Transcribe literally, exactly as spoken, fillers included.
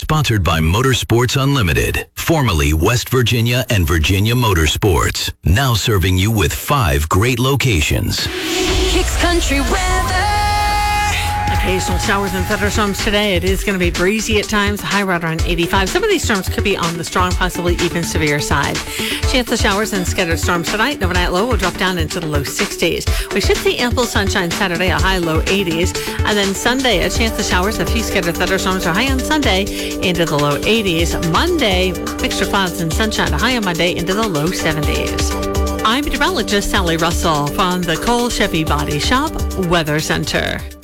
Sponsored by Motorsports Unlimited, formerly West Virginia and Virginia Motorsports. Now serving you with five great locations. Kicks Country weather. Occasional showers and thunderstorms today. It is going to be breezy at times, high right around eighty-five. Some of these storms could be on the strong, possibly even severe side. Chance of showers and scattered storms tonight. The overnight low will drop down into the low sixties. We should see ample sunshine Saturday, a high low eighties. And then Sunday, a chance of showers, a few scattered thunderstorms are high on Sunday into the low eighties. Monday, mixture of clouds and sunshine, a high on Monday into the low seventies. I'm meteorologist Sally Russell from the Cole Chevy Body Shop Weather Center.